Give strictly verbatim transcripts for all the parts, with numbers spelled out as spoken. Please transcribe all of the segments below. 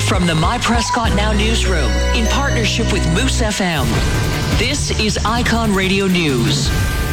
From the My Prescott Now newsroom, in partnership with Moose F M, this is Icon Radio News.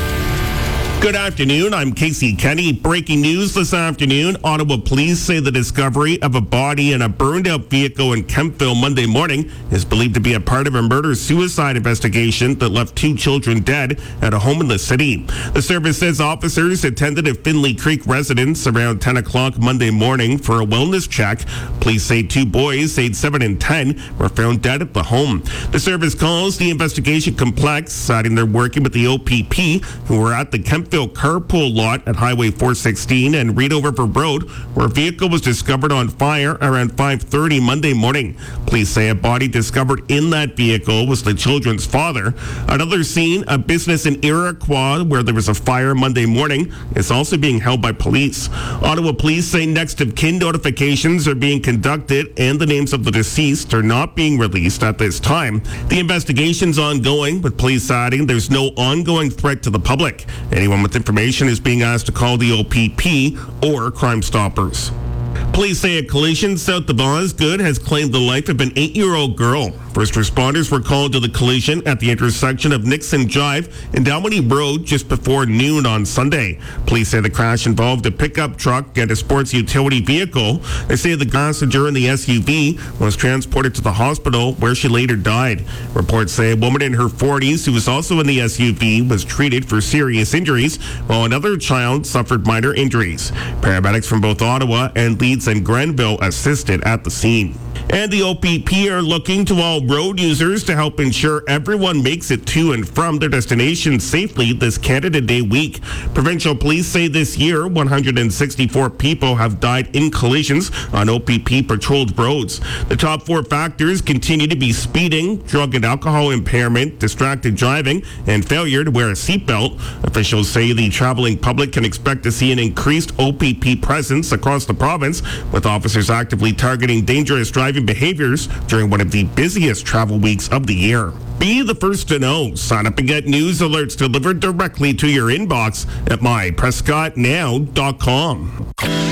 Good afternoon. I'm Casey Kenny. Breaking news this afternoon. Ottawa police say the discovery of a body in a burned-out vehicle in Kemptville Monday morning is believed to be a part of a murder-suicide investigation that left two children dead at a home in the city. The service says officers attended a Finley Creek residence around ten o'clock Monday morning for a wellness check. Police say two boys, aged seven and ten, were found dead at the home. The service calls the investigation complex, citing they're working with the O P P, who were at the Kemptville carpool lot at Highway four sixteen and Rideau River Road, where a vehicle was discovered on fire around five thirty Monday morning. Police say a body discovered in that vehicle was the children's father. Another scene, a business in Iroquois, where there was a fire Monday morning, is also being held by police. Ottawa police say next of kin notifications are being conducted and the names of the deceased are not being released at this time. The investigation's ongoing, with police adding there's no ongoing threat to the public. Anyone with information is being asked to call the O P P or Crime Stoppers. Police say a collision south of Osgood has claimed the life of an eight-year-old girl. First responders were called to the collision at the intersection of Nixon Drive and Dalmody Road just before noon on Sunday. Police say the crash involved a pickup truck and a sports utility vehicle. They say the passenger in the S U V was transported to the hospital where she later died. Reports say a woman in her forties who was also in the S U V was treated for serious injuries, while another child suffered minor injuries. Paramedics from both Ottawa and Leeds and Grenville assisted at the scene. And the O P P are looking to all road users to help ensure everyone makes it to and from their destination safely this Canada Day week. Provincial police say this year, one hundred sixty-four people have died in collisions on O P P patrolled roads. The top four factors continue to be speeding, drug and alcohol impairment, distracted driving, and failure to wear a seatbelt. Officials say the traveling public can expect to see an increased O P P presence across the province, with officers actively targeting dangerous driving behaviors during one of the busiest travel weeks of the year. Be the first to know. Sign up and get news alerts delivered directly to your inbox at my prescott now dot com.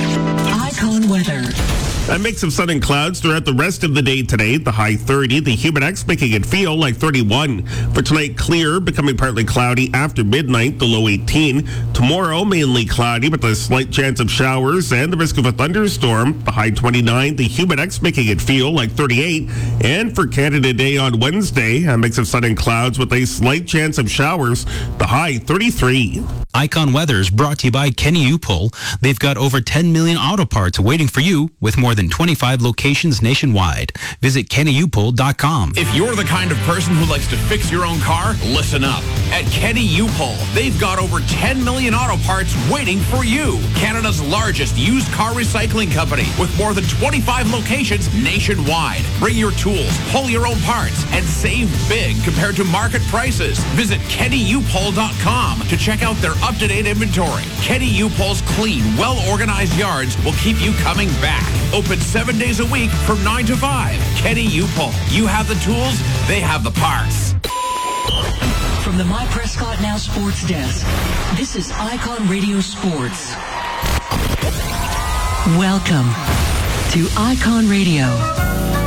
Icon weather. A mix of sun and clouds throughout the rest of the day today. The high thirty, the humidex making it feel like thirty-one. For tonight, clear, becoming partly cloudy after midnight, the low eighteen. Tomorrow, mainly cloudy with a slight chance of showers and the risk of a thunderstorm. The high twenty-nine, the humidex making it feel like thirty-eight. And for Canada Day on Wednesday, a mix of sun and clouds with a slight chance of showers. The high thirty-three. Icon Weather is brought to you by Kenny Upol. They've got over ten million auto parts waiting for you with more than twenty-five locations nationwide. Visit kenny upol dot com. If you're the kind of person who likes to fix your own car, listen up. At Kenny Upol, they've got over ten million auto parts waiting for you. Canada's largest used car recycling company with more than twenty-five locations nationwide. Bring your tools, pull your own parts, and save big compared to market prices. Visit kenny upol dot com to check out their up-to-date inventory. Kenny Upol's clean, well-organized yards will keep you coming back. Open seven days a week from nine to five. Kenny Upol. You have the tools, they have the parts. From the My Prescott Now Sports Desk, this is Icon Radio Sports. Welcome to Icon Radio.